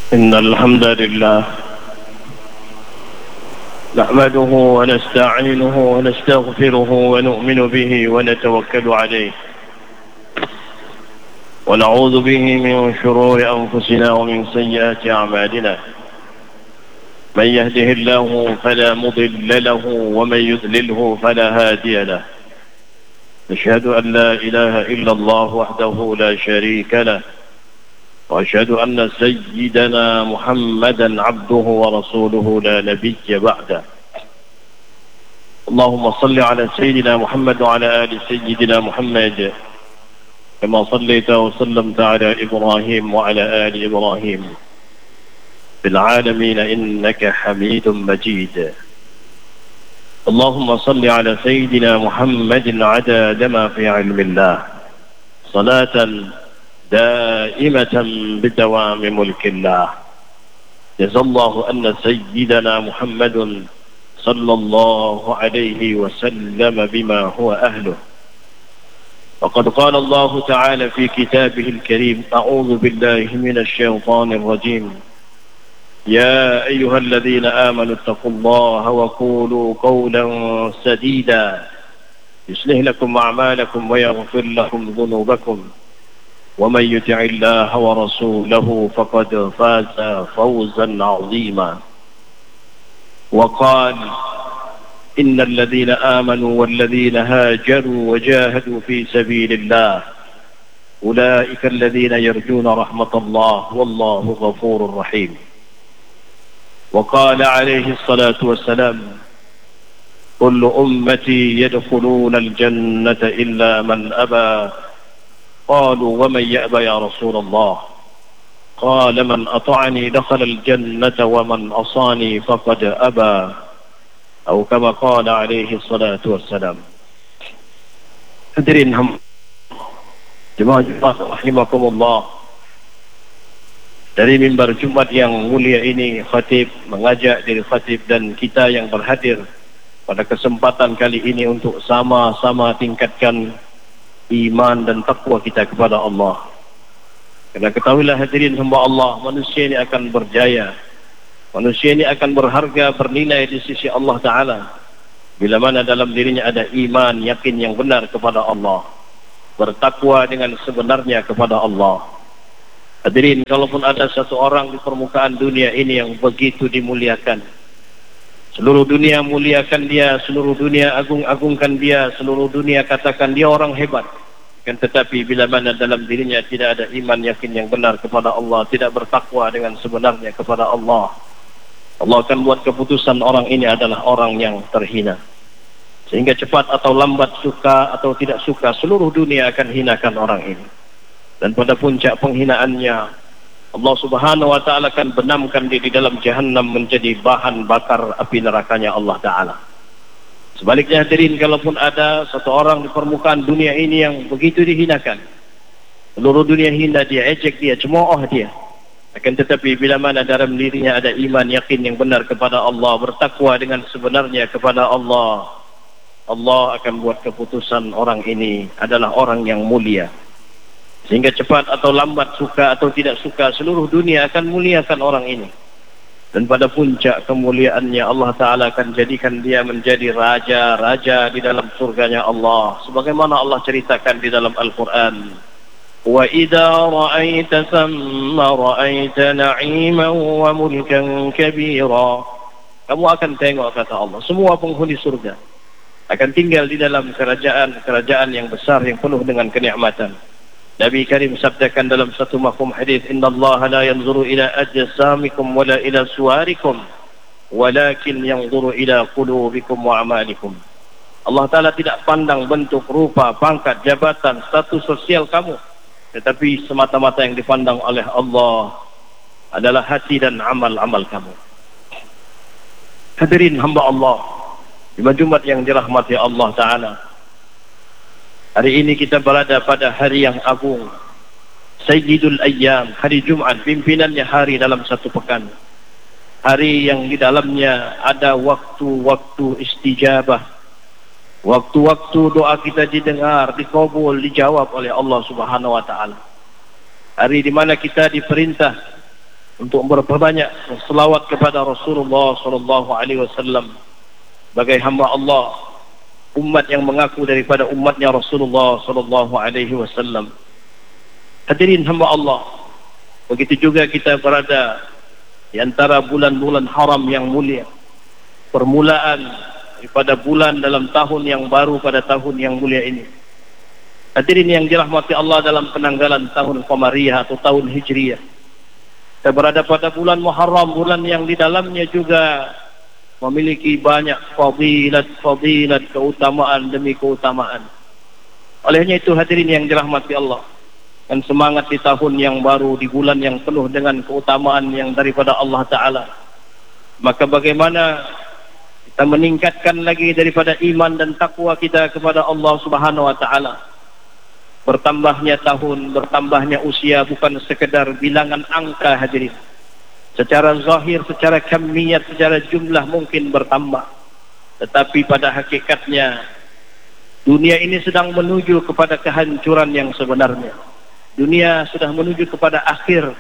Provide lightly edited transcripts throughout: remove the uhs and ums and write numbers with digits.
إن الحمد لله نحمده ونستعينه ونستغفره ونؤمن به ونتوكل عليه ونعوذ به من شرور أنفسنا ومن سيئات أعمالنا. من يهده الله فلا مضل له ومن يضلله فلا هادي له. نشهد أن لا إله إلا الله وحده لا شريك له، وأشهد أن سيدنا محمدا عبده ورسوله لا نبي بعده. اللهم صل على سيدنا محمد وعلى آل سيدنا محمد كما صليت وسلمت على إبراهيم وعلى آل إبراهيم في العالمين إنك حميد مجيد. اللهم صل على سيدنا محمد عدد ما في علم الله، صلاة دائمة بدوام ملك الله. جزا الله أن سيدنا محمد صلى الله عليه وسلم بما هو أهله. وقد قال الله تعالى في كتابه الكريم: أعوذ بالله من الشيطان الرجيم. يا أيها الذين آمنوا اتقوا الله وقولوا قولا سديدا يصلح لكم أعمالكم ويغفر لكم ذنوبكم، ومن يطع الله ورسوله فقد فاز فوزا عظيما. وقال: إن الذين آمنوا والذين هاجروا وجاهدوا في سبيل الله أولئك الذين يرجون رحمة الله والله غفور رحيم. وقال عليه الصلاة والسلام: كل أمتي يدخلون الجنة إلا من أبى. قالوا: ومن يأبى يا رسول الله؟ قال: من أطعني دخل الجنة ومن أصاني فقد أبى، أو كما قال عليه الصلاة والسلام. Hadirin jemaah rahimakumullah, dari mimbar Jumat yang mulia ini, khatib mengajak diri khatib dan kita yang berhadir pada kesempatan kali ini untuk sama-sama tingkatkan iman dan takwa kita kepada Allah. Karena ketahuilah hadirin hamba Allah, manusia ini akan berjaya, manusia ini akan berharga, bernilai di sisi Allah Ta'ala bila mana dalam dirinya ada iman, yakin yang benar kepada Allah, bertakwa dengan sebenarnya kepada Allah. Hadirin, kalaupun ada satu orang di permukaan dunia ini yang begitu dimuliakan, seluruh dunia muliakan dia, seluruh dunia agung-agungkan dia, seluruh dunia katakan dia orang hebat, kan, tetapi bila mana dalam dirinya tidak ada iman yakin yang benar kepada Allah, tidak bertakwa dengan sebenarnya kepada Allah, Allah akan buat keputusan orang ini adalah orang yang terhina. Sehingga cepat atau lambat, suka atau tidak suka, seluruh dunia akan hinakan orang ini. Dan pada puncak penghinaannya, Allah Subhanahu wa Ta'ala akan benamkan dia di dalam jahannam menjadi bahan bakar api nerakanya Allah Ta'ala. Sebaliknya hadirin, kalaupun ada satu orang di permukaan dunia ini yang begitu dihinakan, seluruh dunia hina dia, ejek dia, cemooh dia, akan tetapi bila mana dalam dirinya ada iman yakin yang benar kepada Allah, bertakwa dengan sebenarnya kepada Allah, Allah akan buat keputusan orang ini adalah orang yang mulia. Sehingga cepat atau lambat, suka atau tidak suka, seluruh dunia akan muliakan orang ini. Dan pada puncak kemuliaannya, Allah Ta'ala akan jadikan dia menjadi raja-raja di dalam surganya Allah. Sebagaimana Allah ceritakan di dalam Al-Quran: Wa idha ra'aita thamma ra'aita na'iman wa mulkan kabira. Kamu akan tengok, kata Allah, semua penghuni surga akan tinggal di dalam kerajaan yang besar yang penuh dengan kenikmatan. Nabi Karim sabdakan dalam satu mafhum hadis: innallaha la yanzuru ila ajsamikum wala ila suwarikum walakin yanzuru ila qulubikum wa amalikum. Allah Ta'ala tidak pandang bentuk, rupa, pangkat, jabatan, status sosial kamu, tetapi semata-mata yang dipandang oleh Allah adalah hati dan amal-amal kamu. Hadirin hamba Allah, di Jumat yang dirahmati Allah Ta'ala, hari ini kita berada pada hari yang agung, Sayyidul Ayyam, hari Jumat, pimpinannya hari dalam satu pekan, hari yang di dalamnya ada waktu-waktu istijabah, waktu-waktu doa kita didengar, dikabul, dijawab oleh Allah Subhanahu wa Ta'ala. Hari di mana kita diperintah untuk berperbanyak selawat kepada Rasulullah sallallahu alaihi wasallam sebagai hamba Allah, umat yang mengaku daripada umatnya Rasulullah sallallahu alaihi wasallam. Hadirin hamba Allah, begitu juga kita berada di antara bulan-bulan haram yang mulia, permulaan daripada bulan dalam tahun yang baru pada tahun yang mulia ini. Hadirin yang dirahmati Allah, dalam penanggalan tahun Qamariyah atau tahun Hijriyah, kita berada pada bulan Muharram, bulan yang di dalamnya juga memiliki banyak fadilat, keutamaan demi keutamaan. Olehnya itu hadirin yang dirahmati Allah, dan semangat di tahun yang baru, di bulan yang penuh dengan keutamaan yang daripada Allah Ta'ala, maka bagaimana kita meningkatkan lagi daripada iman dan takwa kita kepada Allah Subhanahu Wa Ta'ala. Bertambahnya tahun, bertambahnya usia bukan sekedar bilangan angka hadirin. Secara zahir, secara kamiyat, secara jumlah mungkin bertambah, tetapi pada hakikatnya dunia ini sedang menuju kepada kehancuran yang sebenarnya. Dunia sudah menuju kepada akhir.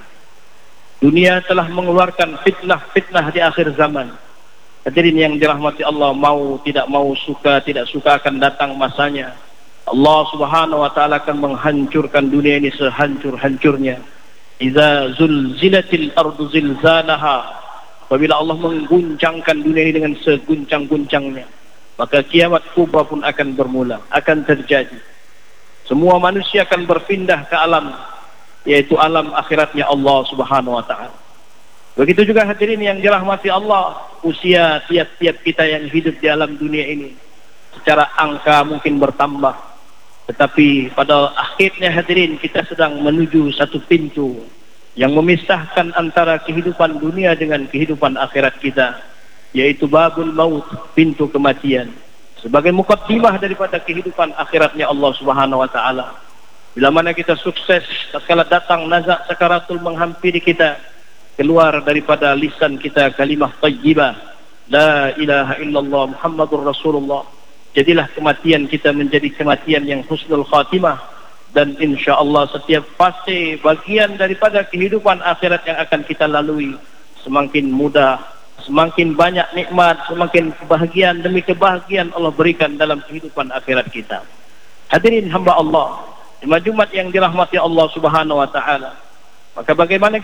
Dunia telah mengeluarkan fitnah-fitnah di akhir zaman. Hadirin yang dirahmati Allah, mau tidak mau, suka tidak suka, akan datang masanya Allah Subhanahu Wa Ta'ala akan menghancurkan dunia ini sehancur-hancurnya. Iza zulzilatil ardu zilzalaha, apabila Allah mengguncangkan dunia ini dengan seguncang-guncangnya, maka kiamat kubra pun akan bermula, akan terjadi. Semua manusia akan berpindah ke alam, yaitu alam akhiratnya Allah Subhanahu Wa Ta'ala. Begitu juga hadirin yang dirahmati Allah, usia tiap-tiap kita yang hidup di alam dunia ini secara angka mungkin bertambah, tetapi pada akhirnya hadirin kita sedang menuju satu pintu yang memisahkan antara kehidupan dunia dengan kehidupan akhirat kita, yaitu babul maut, pintu kematian, sebagai mukaddimah daripada kehidupan akhiratnya Allah Subhanahu Wa Ta'ala. Bila mana kita sukses, tatkala datang nazak sakaratul menghampiri kita, keluar daripada lisan kita kalimah thayyibah, la ilaha illallah Muhammadur Rasulullah, jadilah kematian kita menjadi kematian yang husnul khatimah. Dan insyaAllah setiap fase bagian daripada kehidupan akhirat yang akan kita lalui semakin mudah, semakin banyak nikmat, semakin kebahagiaan demi kebahagiaan Allah berikan dalam kehidupan akhirat kita. Hadirin hamba Allah, jumat yang dirahmati Allah Subhanahu Wa Ta'ala, maka bagaimana